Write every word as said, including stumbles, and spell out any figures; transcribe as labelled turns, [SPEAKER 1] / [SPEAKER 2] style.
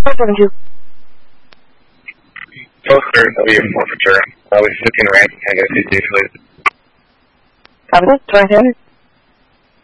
[SPEAKER 1] four seven two.
[SPEAKER 2] Both sir, that'll be a forfeiture. Uh, we fifteen rank, I guess you usually.
[SPEAKER 1] Copy that, twenty-seven.